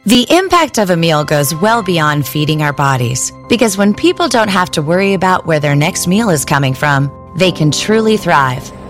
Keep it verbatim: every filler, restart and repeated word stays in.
The impact of a meal goes well beyond feeding our bodies, because when people don't have to worry about where their next meal is coming from, they can truly thrive.